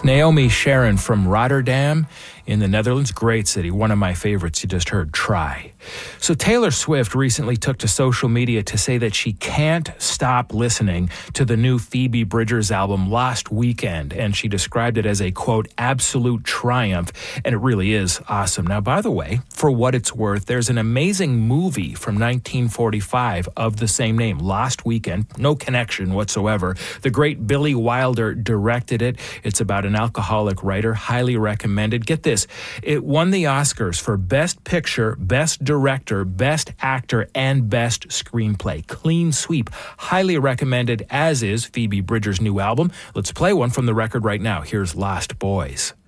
Naomi Sharon from Rotterdam in the Netherlands. Great city. One of my favorites. You just heard Try. So Taylor Swift recently took to social media to say that she can't stop listening to the new Phoebe Bridgers album Lost Weekend, and she described it as a, quote, absolute triumph, and it really is awesome. Now, by the way, for what it's worth, there's an amazing movie from 1945 of the same name, Lost Weekend, no connection whatsoever. The great Billy Wilder directed it. It's about an alcoholic writer, highly recommended. Get this, it won the Oscars for Best Picture, Best Director, Best Actor, and Best Screenplay. Clean sweep. Highly recommended, as is Phoebe Bridgers' new album. Let's play one from the record right now. Here's Lost Boys.